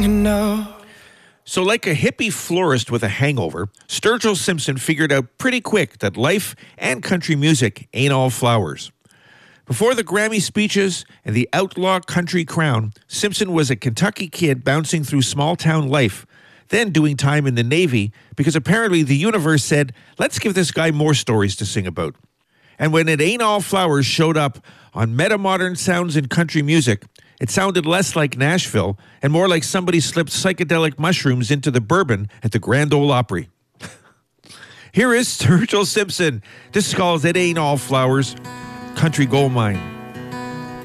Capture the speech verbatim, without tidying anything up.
strong enough. So like a hippie florist with a hangover, Sturgill Simpson figured out pretty quick that life and country music ain't all flowers. Before the Grammy speeches and the outlaw country crown, Simpson was a Kentucky kid bouncing through small-town life, then doing time in the Navy because apparently the universe said, let's give this guy more stories to sing about. And when It Ain't All Flowers showed up on Metamodern Sounds in Country Music, it sounded less like Nashville and more like somebody slipped psychedelic mushrooms into the bourbon at the Grand Ole Opry. Here is Sturgill Simpson. This is called It Ain't All Flowers, Country Gold Mine.